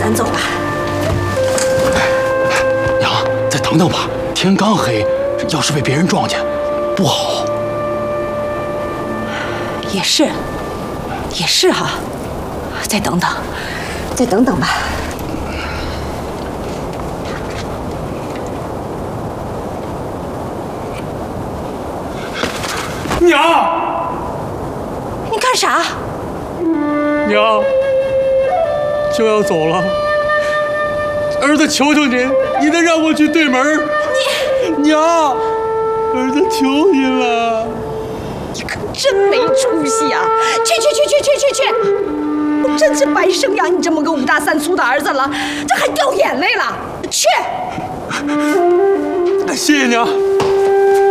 咱走吧。 娘，再等等吧，天刚黑，要是被别人撞见，不好。 也是哈，再等等，再等等吧。 娘， 你干啥？ 娘，就要走了，儿子求求您，你得让我去对门。娘，儿子求您了。 你可真没出息啊！去！我真是白生养你这么个5大3粗的儿子了，这还掉眼泪了。去！ 谢谢娘。